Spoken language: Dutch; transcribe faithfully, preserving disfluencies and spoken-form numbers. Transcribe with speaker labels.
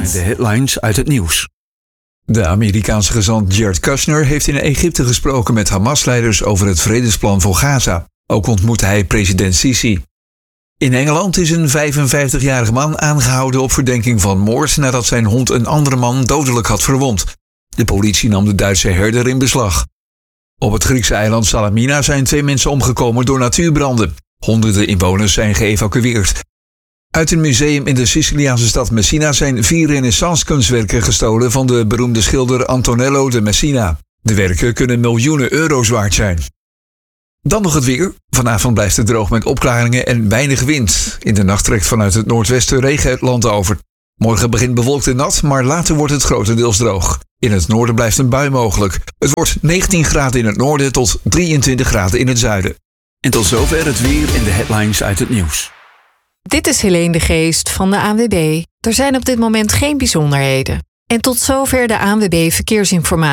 Speaker 1: de headlines uit het nieuws. De Amerikaanse gezant Jared Kushner heeft in Egypte gesproken met Hamas-leiders over het vredesplan voor Gaza. Ook ontmoette hij president Sisi. In Engeland is een vijfenvijftigjarige man aangehouden op verdenking van moord nadat zijn hond een andere man dodelijk had verwond. De politie nam de Duitse herder in beslag. Op het Griekse eiland Salamina zijn twee mensen omgekomen door natuurbranden. Honderden inwoners zijn geëvacueerd. Uit een museum in de Siciliaanse stad Messina zijn vier renaissance-kunstwerken gestolen van de beroemde schilder Antonello de Messina. De werken kunnen miljoenen euro's waard zijn. Dan nog het weer. Vanavond blijft het droog met opklaringen en weinig wind. In de nacht trekt vanuit het noordwesten regen het land over. Morgen begint bewolkt en nat, maar later wordt het grotendeels droog. In het noorden blijft een bui mogelijk. Het wordt negentien graden in het noorden tot drieëntwintig graden in het zuiden.
Speaker 2: En tot zover het weer en de headlines uit het nieuws.
Speaker 3: Dit is Helene de Geest van de A N W B. Er zijn op dit moment geen bijzonderheden. En tot zover de A N W B Verkeersinformatie.